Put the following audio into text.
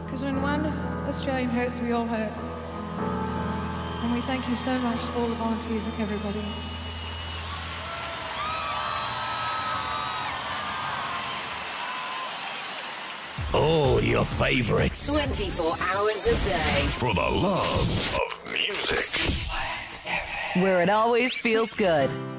Because when one Australian hurts, we all hurt. And we thank you so much, all the volunteers and everybody. All your favourites. 24 hours a day. For the love of music. Where it always feels good.